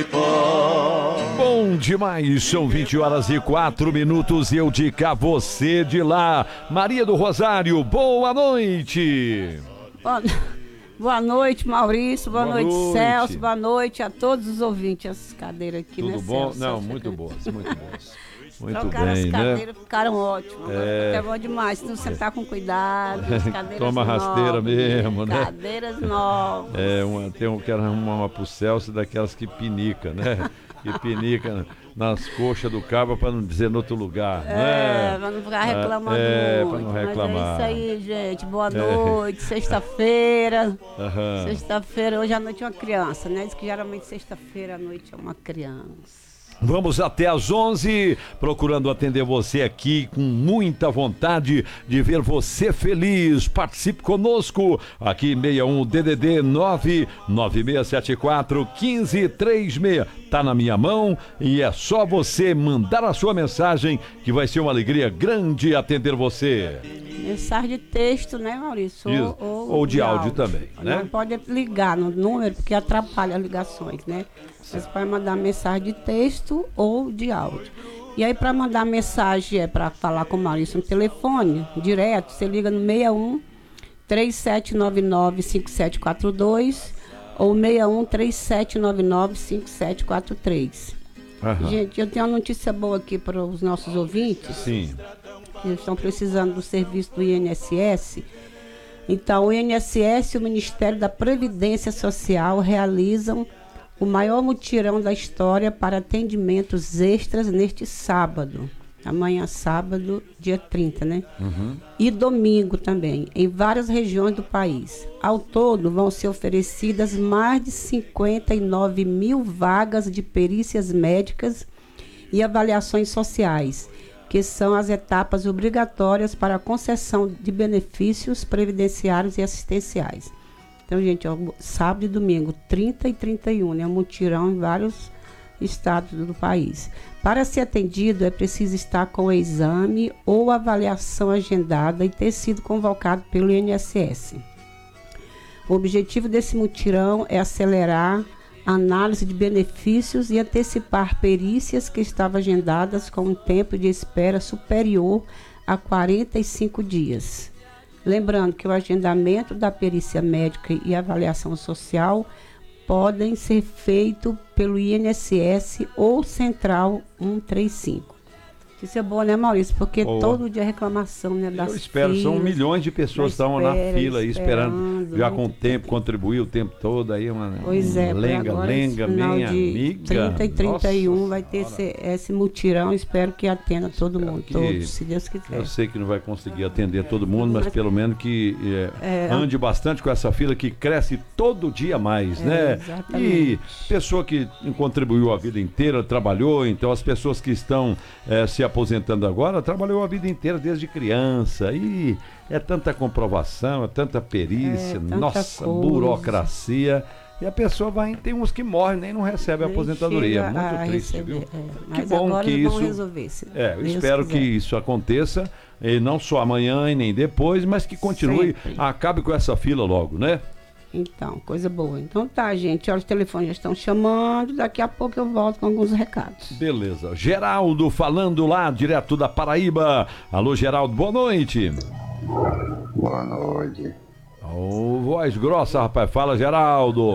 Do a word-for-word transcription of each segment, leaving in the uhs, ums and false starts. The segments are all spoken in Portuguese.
Bom demais, são vinte horas e quatro minutos e eu de cá, você de lá. Maria do Rosário, boa noite. Boa, boa noite, Maurício, boa, boa noite, noite, Celso, boa noite a todos os ouvintes. As cadeiras aqui, Tudo né, bom? Celso? Não, muito boas, muito boas. Muito Trocaram bem, as cadeiras, né? ficaram ótimas. É... é bom demais, se não sentar com cuidado. As cadeiras Toma novas, rasteira mesmo, né? Cadeiras novas. É, uma, tem um que era uma, uma pro Celso daquelas que pinica, né? Que pinica nas coxas do cabo para não dizer no outro lugar, é, né? Pra não ficar reclamando é, muito. Pra não reclamar. Mas é isso aí, gente. Boa noite, é. Sexta-feira. Uhum. Sexta-feira, hoje à noite é uma criança, né? Diz que geralmente sexta-feira à noite é uma criança. Vamos até às onze, procurando atender você aqui com muita vontade de ver você feliz. Participe conosco aqui sessenta e um D D D nove nove seis sete quatro um cinco três seis. Tá na minha mão e é só você mandar a sua mensagem que vai ser uma alegria grande atender você. Mensagem de texto, né, Maurício? Ou, ou, ou de, de áudio, áudio também, né? Não pode ligar no número porque atrapalha as ligações, né? Você pode mandar mensagem de texto ou de áudio. E aí, para mandar mensagem, é para falar com o Maurício no telefone, direto, você liga no seis um, três sete nove nove, cinco sete quatro dois ou seis um, três sete nove nove, cinco sete quatro três. Uhum. Gente, eu tenho uma notícia boa aqui para os nossos ouvintes. Sim. Que estão precisando do serviço do I N S S. Então, o I N S S e o Ministério da Previdência Social realizam o maior mutirão da história para atendimentos extras neste sábado. Amanhã, sábado, dia trinta, né? Uhum. E domingo também, em várias regiões do país. Ao todo, vão ser oferecidas mais de cinquenta e nove mil vagas de perícias médicas e avaliações sociais, que são as etapas obrigatórias para a concessão de benefícios previdenciários e assistenciais. Então, gente, ó, sábado e domingo, trinta e trinta e um, né? Um mutirão em vários estados do país. Para ser atendido, é preciso estar com o exame ou avaliação agendada e ter sido convocado pelo I N S S. O objetivo desse mutirão é acelerar a análise de benefícios e antecipar perícias que estavam agendadas com um tempo de espera superior a quarenta e cinco dias. Lembrando que o agendamento da perícia médica e avaliação social podem ser feitos pelo I N S S ou Central cento e trinta e cinco. Isso é bom, né, Maurício? Porque Boa. todo dia é reclamação, né, das Eu espero, filas, são milhões de pessoas que estão na fila aí, esperando, já com o tempo, contribuir o tempo todo, aí uma, pois uma é, lenga, agora, lenga, minha amiga. trinta e trinta e um vai ter esse, esse mutirão, espero que atenda todo espero mundo, que, todos, se Deus quiser. Eu sei que não vai conseguir atender todo mundo, mas, mas pelo menos que é, é, ande bastante com essa fila que cresce todo dia mais, é, né? Exatamente. E pessoa que contribuiu a vida inteira, trabalhou, então as pessoas que estão é, se aposentando agora, trabalhou a vida inteira desde criança e é tanta comprovação, é tanta perícia, é, tanta nossa, coisa. burocracia, e a pessoa vai, tem uns que morrem nem não recebe a aposentadoria, muito triste, receber, viu? É, que bom que isso, resolver, se é, eu Deus espero quiser. que isso aconteça, e não só amanhã e nem depois, mas que continue, Sempre. acabe com essa fila logo, né? Então, coisa boa. Então tá, gente, olha, os telefones já estão chamando, daqui a pouco eu volto com alguns recados. Beleza. Geraldo falando lá, direto da Paraíba. Alô, Geraldo, boa noite. Boa noite. Ô, oh, voz grossa, rapaz. Fala, Geraldo.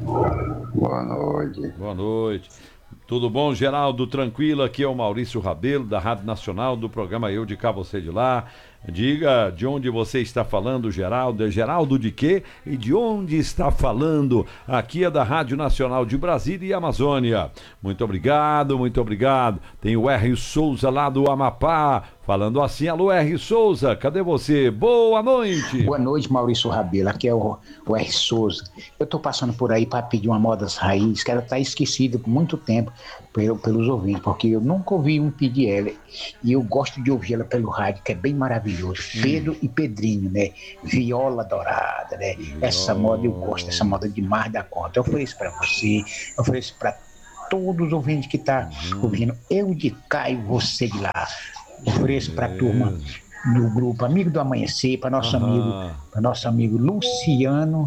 Boa noite. Boa noite. Tudo bom, Geraldo? Tranquilo? Aqui é o Maurício Rabelo, da Rádio Nacional, do programa Eu de Cá, Você de Lá. Diga de onde você está falando, Geraldo. É Geraldo de quê? E de onde está falando? Aqui é da Rádio Nacional de Brasília e Amazônia. Muito obrigado, muito obrigado. Tem o R. Souza lá do Amapá, falando assim. Alô, R. Souza, cadê você? Boa noite. Boa noite, Maurício Rabelo. Aqui é o, o R. Souza. Eu estou passando por aí para pedir uma Modas Raiz, que ela está esquecida por muito tempo pelo, pelos ouvintes, porque eu nunca ouvi um pedir ela. E eu gosto de ouvir ela pelo rádio, que é bem maravilhoso. Pedro hum. e Pedrinho, né? Viola Dourada, né? Viola. Essa moda eu gosto, essa moda demais da conta. Eu ofereço para você, eu ofereço para todos os ouvintes que estão tá hum. ouvindo. Eu de cá e você de lá. Eu ofereço para a turma do grupo Amigo do Amanhecer, para nosso amigo, para nosso amigo Luciano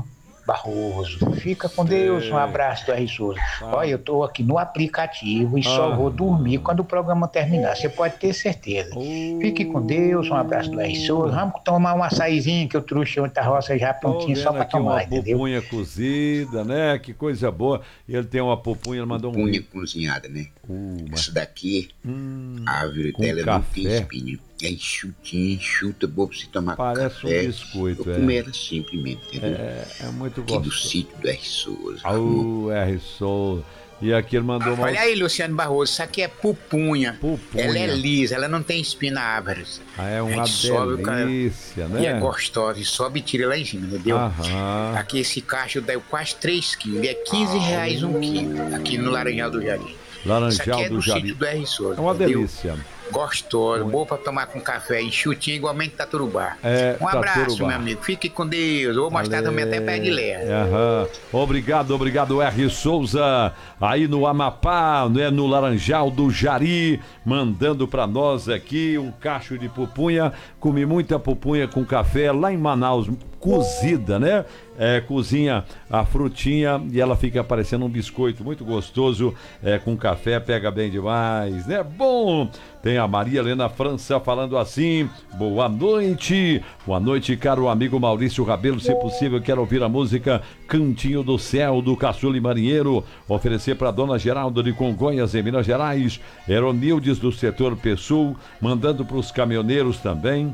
Barroso. Fica com Deus, um abraço do R. Souza. Ah. Olha, eu tô aqui no aplicativo e só Ah. vou dormir quando o programa terminar, você pode ter certeza. Oh. Fique com Deus, um abraço do R. Souza. Vamos tomar um açaizinho que eu trouxe ontem da roça já Tô prontinho só vendo pra aqui uma tomar, entendeu? pupunha cozida, né? Que coisa boa. Ele tem uma pupunha, ele mandou um Pupunha vídeo. cozinhada, né? Uh, mas- Essa daqui, Hum, a árvore com dela não café. tem espinho. É enxutinha, enxuta, boa pra você tomar Parece um café. biscoito, Eu é. comi ela simplesmente, entendeu? é, é muito Aqui do gostoso. sítio do R. Souza. O R. Souza. E aqui ele mandou uma. Olha aí, Luciano Barroso, isso aqui é pupunha. Pupunha. Ela é lisa, ela não tem espinho na árvore. Ah, é A uma gente sobe, cara, delícia, E é né? gostosa, e sobe e tira lá em cima, entendeu? Aham. Aqui esse cacho deu quase três quilos, é quinze reais um quilo, aqui no Laranjal do Jardim. Isso Laranjal aqui é do do Jari. sítio do R. Souza, É uma entendeu? delícia. Gostosa, boa pra tomar com café, enxutinho igualmente Taturubá. É, Um abraço, Taturubá. meu amigo, fique com Deus, vou mostrar também até pé de lé. Aham. Obrigado, obrigado, R. Souza, aí no Amapá, né, no Laranjal do Jari, mandando pra nós aqui um cacho de pupunha. Comi muita pupunha com café lá em Manaus, cozida, né? É, cozinha a frutinha e ela fica parecendo um biscoito muito gostoso, é, com café, pega bem demais, né? Bom, tem a Maria Helena França falando assim, boa noite, boa noite, caro amigo Maurício Rabelo, se possível, quero ouvir a música Cantinho do Céu, do Caçule Marinheiro, oferecer para Dona Geralda de Congonhas, em Minas Gerais, Eronildes do setor Pessul, mandando para os caminhoneiros também,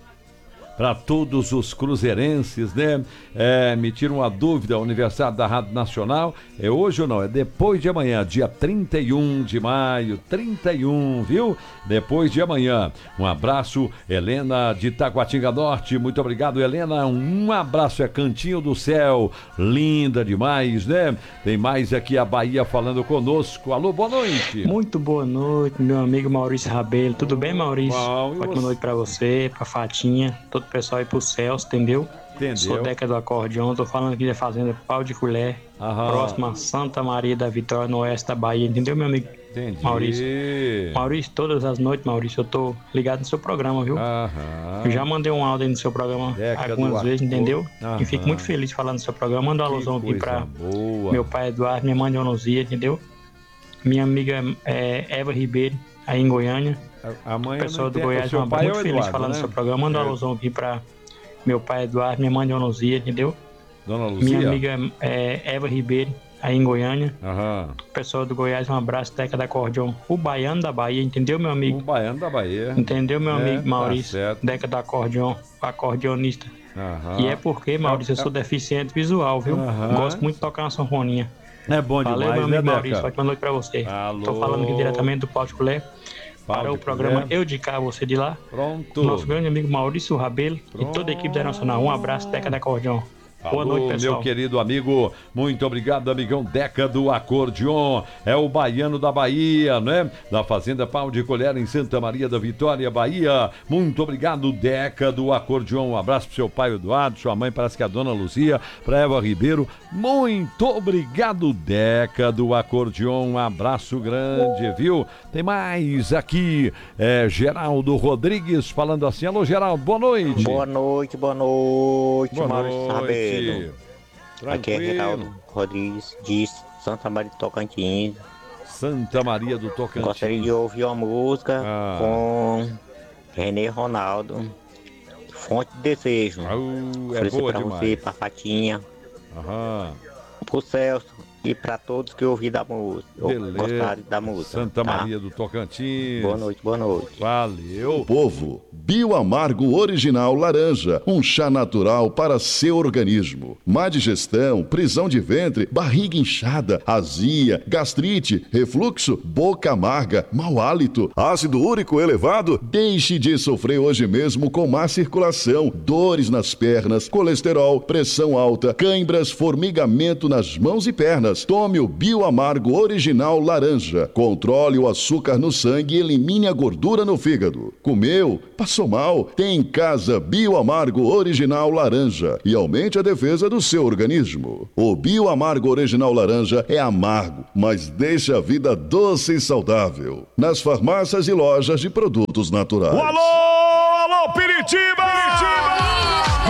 para todos os cruzeirenses, né? É, me tira uma dúvida, o aniversário da Rádio Nacional é hoje ou não? É depois de amanhã, dia trinta e um de maio, trinta e um, viu? Depois de amanhã. Um abraço, Helena de Taguatinga Norte, muito obrigado, Helena, um abraço, é Cantinho do Céu, linda demais, né? Tem mais aqui a Bahia falando conosco, alô, boa noite. Muito boa noite, meu amigo Maurício Rabelo. Tudo bem, Maurício? Bom, e Ótima você? noite pra você, pra Fatinha, todo o pessoal aí pro Celso, entendeu? Entendeu? Sou Deca do Acordeão, tô falando aqui da Fazenda Pau de Colher, Aham. próxima a Santa Maria da Vitória, no oeste da Bahia, entendeu, meu amigo? Entendi. Maurício. Maurício, todas as noites, Maurício, eu tô ligado no seu programa, viu? Aham. Eu já mandei um áudio aí no seu programa Deca algumas do vezes, Acor- entendeu? Aham. E fico muito feliz de falar no seu programa. Manda um Que alusão aqui coisa pra boa. meu pai Eduardo, minha mãe Dona Luzia, entendeu? Minha amiga é, Eva Ribeiro, aí em Goiânia. A mãe O pessoal não do entende, Goiás, seu uma pai é muito o feliz Eduardo, falando né? no seu programa. Manda uma É. alusão aqui pra meu pai Eduardo, minha mãe Dona Luzia, entendeu? Dona Luzia? Minha amiga é, Eva Ribeiro, aí em Goiânia. Aham. O pessoal do Goiás, um abraço, Teca da Acordeão. O baiano da Bahia, entendeu, meu amigo? O baiano da Bahia. Entendeu, meu É, amigo tá Maurício? certo. Deca da Acordeão, acordeonista. Aham. E é porque, Maurício, eu sou deficiente visual, viu? Aham. Gosto muito de tocar uma sanfoninha. É bom Valeu, demais, meu amigo né, Maurício. Deca? Ótima noite pra você. Alô. Tô falando aqui diretamente do Pau de Colher Pau para de o programa Colher. Eu de Cá, Você de Lá. Pronto. Nosso grande amigo Maurício Rabelo e toda a equipe da Nacional. Um abraço, Teca da Acordeão. Boa Alô, noite, pessoal. meu querido amigo, muito obrigado, amigão Deca do Acordeon, é o baiano da Bahia, né? Da Fazenda Pau de Colher em Santa Maria da Vitória, Bahia. Muito obrigado, Deca do Acordeon. Um abraço pro seu pai Eduardo, sua mãe, parece que é a Dona Luzia, pra Eva Ribeiro. Muito obrigado, Deca do Acordeon. Um abraço grande, viu? Tem mais aqui, é Geraldo Rodrigues falando assim. Alô, Geraldo, boa noite. Boa noite, boa noite, Boa Maurício noite. Rabelo. Aqui é Tranquilo. Geraldo Rodrigues, de Santa Maria do Tocantins. Santa Maria do Tocantins. Gostaria de ouvir uma música Ah. com Renê Ronaldo, Fonte de Desejo. Au, é Oferecer boa pra demais. você, pra Fatinha, Aham. pro Celso e pra todos que ouviram da música. Beleza. Gostaram da música. Santa tá? Maria do Tocantins. Boa noite, boa noite. Valeu. Povo, Bioamargo Original Laranja, um chá natural para seu organismo. Má digestão, prisão de ventre, barriga inchada, azia, gastrite, refluxo, boca amarga, mau hálito, ácido úrico elevado. Deixe de sofrer hoje mesmo com má circulação, dores nas pernas, colesterol, pressão alta, cãibras, formigamento nas mãos e pernas. Tome o Bioamargo Original Laranja. Controle o açúcar no sangue e elimine a gordura no fígado. Comeu? Passou mal? Tem em casa Bioamargo Original Laranja e aumente a defesa do seu organismo. O Bioamargo Original Laranja é amargo, mas deixa a vida doce e saudável. Nas farmácias e lojas de produtos naturais. Alô, alô, Piritiba! Na hora de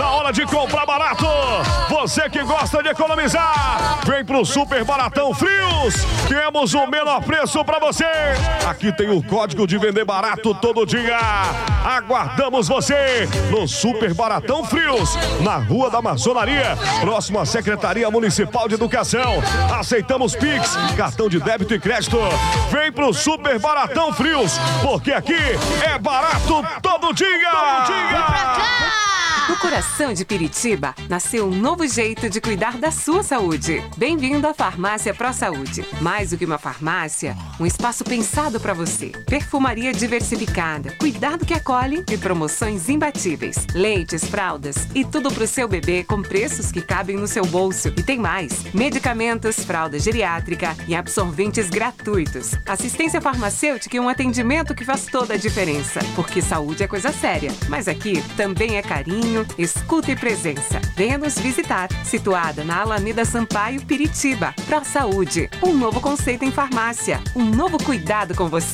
comprar barato. Você que gosta de economizar, vem pro Super Baratão Frios. Temos o menor preço para você. Aqui tem o código de vender barato todo dia. Aguardamos você no Super Baratão Frios, na Rua da Maçonaria, próximo à Secretaria Municipal de Educação. Aceitamos Pix, cartão de débito e crédito. Vem pro Super Baratão Frios, porque aqui é barato todo dia. Todo dia. No coração de Piritiba, nasceu um novo jeito de cuidar da sua saúde. Bem-vindo à Farmácia Pro Saúde. Mais do que uma farmácia, um espaço pensado para você. Perfumaria diversificada, cuidado que acolhe e promoções imbatíveis. Leites, fraldas e tudo pro seu bebê com preços que cabem no seu bolso. E tem mais, medicamentos, fralda geriátrica e absorventes gratuitos. Assistência farmacêutica e um atendimento que faz toda a diferença. Porque saúde é coisa séria, mas aqui também é carinho, escuta e presença. Venha nos visitar, situada na Alameda Sampaio, Piritiba. Pro Saúde, um novo conceito em farmácia, um novo cuidado com você.